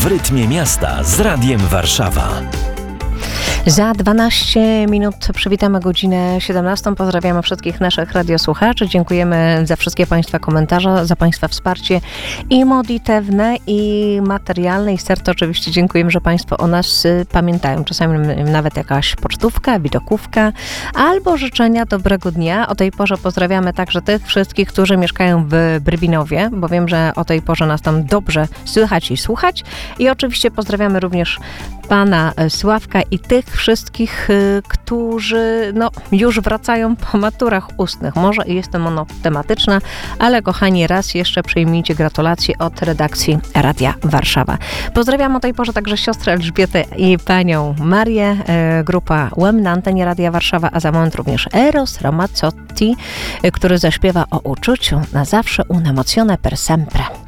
rytmie miasta z Radiem Warszawa. Za 12 minut przywitamy godzinę 17. Pozdrawiamy wszystkich naszych radiosłuchaczy. Dziękujemy za wszystkie Państwa komentarze, za Państwa wsparcie i modlitewne, i materialne, i serce oczywiście dziękujemy, że Państwo o nas pamiętają. Czasami nawet jakaś pocztówka, widokówka albo życzenia dobrego dnia. O tej porze pozdrawiamy także tych wszystkich, którzy mieszkają w Brybinowie, bo wiem, że o tej porze nas tam dobrze słychać i słuchać. I oczywiście pozdrawiamy również pana Sławka i tych wszystkich, którzy już wracają po maturach ustnych. Może jest to monotematyczna, ale kochani, raz jeszcze przyjmijcie gratulacje od redakcji Radia Warszawa. Pozdrawiam o tej porze także siostrę Elżbietę i panią Marię, grupa Łem na antenie Radia Warszawa, a za moment również Eros Ramazzotti, który zaśpiewa o uczuciu na zawsze un'emozione per sempre.